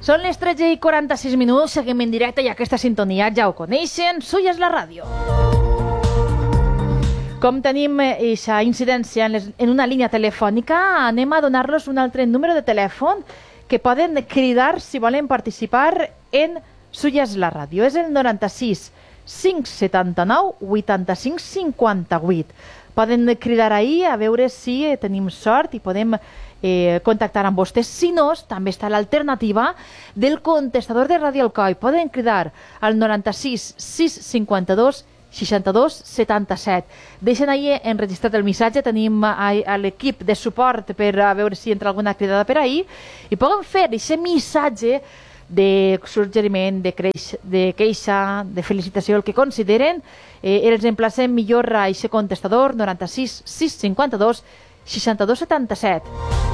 Són les 13:46, seguim en directe i aquesta sintonia ja ho coneixen, Suyes la ràdio. Com tenim aquesta incidència en una línia telefònica, anem a donar-los un altre número de telèfon que poden cridar si volen participar en Suyes la ràdio. És el 96 579 85 58. Poden cridar ahir a veure si tenim sort i podem contactar amb vostès. Si no, també està l'alternativa del contestador de Ràdio Alcoi. Poden cridar al 96 652 62 77. Deixen ahir enregistrat el missatge. Tenim a l'equip de suport per a veure si entra alguna cridada per ahir i poden fer aquest missatge de suggeriment, de queixa, de felicitació, el que consideren. Els emplacem millor a aquest contestador 96 652 62 77.